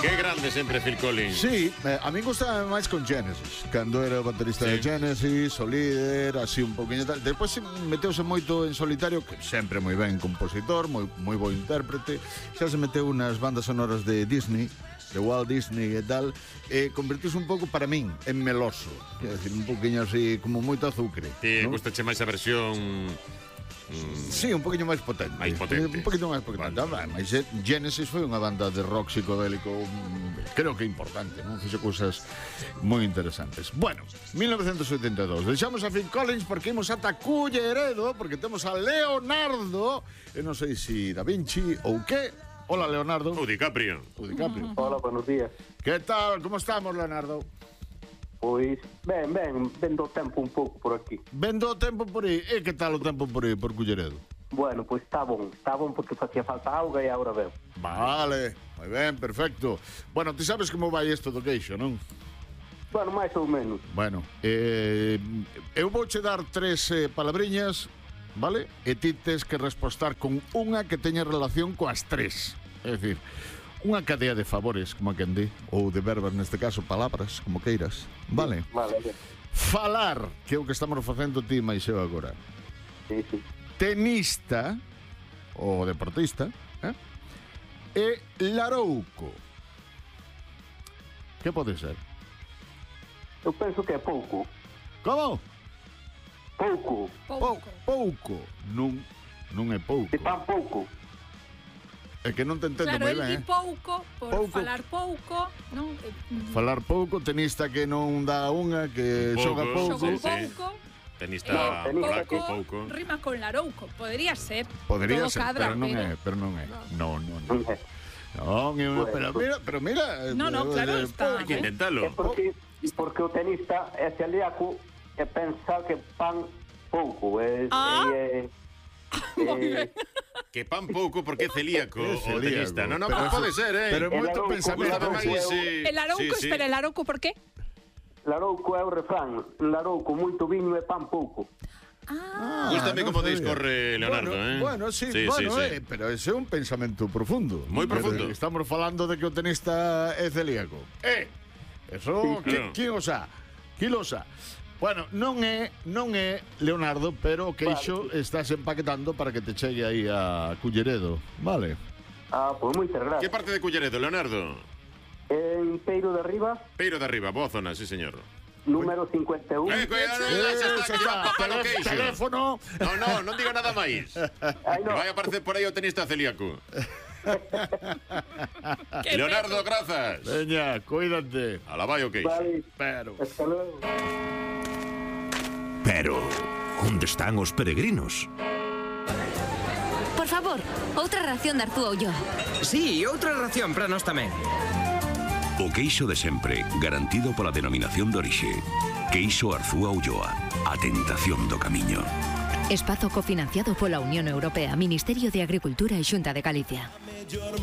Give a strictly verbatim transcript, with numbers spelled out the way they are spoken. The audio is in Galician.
Que grande sempre Phil Collins. Sí, eh, a mí gustaba máis con Genesis. Cando era o baterista Sí. de Genesis, o líder, así un poquinho tal. Despois meteuse moito en solitario, que sempre moi ben compositor, moi, moi bo intérprete. Xa se meteu nas bandas sonoras de Disney, de Walt Disney e tal, e convertiuse un pouco para min en meloso. Quer decir, un poquinho así, como moito azucre. Ti ¿no? gustache máis a versión... Sí, un poquinho máis potente. Máis potente. Un poquito máis potente. Vale. Mas Genesis foi unha banda de rock psicodélico, mm, creo que importante, non? Fixo cousas moi interesantes. Bueno, mil novecientos oitenta e dous. Deixamos a Phil Collins porque imos ata Culleredo, porque temos a Leonardo, e non sei se Da Vinci ou que. Hola, Leonardo. O DiCaprio. O DiCaprio. Hola, buenos días. Que tal? Como estamos, Leonardo? Pois, ben, ben, vendo o tempo un pouco por aquí. Vendo o tempo por aí. E que tal o tempo por aí, por Culleredo? Bueno, pois está bon, está bon porque facía falta auga e agora veo. Vale, moi ben, perfecto. Bueno, ti sabes como vai isto do queixo, non? Bueno, máis ou menos. Bueno, eh, eu vouche dar tres eh, palabriñas, vale? E ti tes que respostar con unha que teña relación coas tres. É dicir, unha cadea de favores, como a quen di, ou de verbas, neste caso, palabras, como queiras. Vale? Vale, ben. Falar, que é o que estamos facendo ti máis eu agora. Sí, sí. Tenista, ou deportista, eh? E larouco. Que pode ser? Eu penso que é pouco. Como? Pouco. Pouco. Pouco. Non, non é pouco. De pan pouco. É que non te entendo Claro, moi el ben, di eh? pouco, por Pouco. falar pouco, non? Falar pouco, tenista que non dá unha, que Un xoga pouco, pouco. Xoga sí. pouco. Tenista No, tenista polaco, que- pouco. Rima con larouco, podría ser. Podría Todo ser, cadra, pero non é, pero non é. Non, non, non. Non é. Non, é unha- Bueno. pero mira, pero mira. No, no, eh, claro, eh, está. pouco. Hai que intentalo. É porque, porque o tenista é celíaco e pensa que pan pouco. É, Ah. é, Moi é, ben. Que pan pouco porque é celíaco É o celíaco, tenista. Non, non, pero pode eso- ser, eh. Pero é moito larouco, pensamento. Gustaba máis, eu- sí. El larouco, Sí, sí. espera, el larouco, por qué? Larouco é o refrán. Larouco, moito viño e pan pouco. Ah, Gústame non como sabía. discorre Leonardo, bueno, eh. Bueno, sí, Sí, bueno, sí, sí. eh, pero ese é un pensamento profundo. Moi Pero profundo. Estamos falando de que o tenista é celíaco. Eh, eso, Sí, que, claro. que osa? Que osa? Bueno, non é, non é Leonardo, pero o queixo Vale. estás empaquetando para que te chegue aí a Culleredo, vale? Ah, pois moitas Que gracias. parte de Culleredo, Leonardo? En Peiro de Arriba, Peiro de arriba, boa zona, sí, señor. número cincuenta e un. Eh, cuidado, Eh, xa está xa aquí, está, papá no tele- queixo. teléfono. No, no, non diga nada máis. Ai, Que no. vai aparecer por aí o tenista celíaco. qué Leonardo, grazas. Veña, cuídate. Alá vai o queixo. Vale, Pero... hasta luego. Pero, onde están os peregrinos? Por favor, outra ración de Arzúa Ulloa. Sí, outra ración para nós tamén. O queixo de sempre, garantido pola denominación de orixe. Queixo Arzúa Ulloa, a tentación do camiño. Espazo cofinanciado pola Unión Europea, Ministerio de Agricultura e Xunta de Galicia.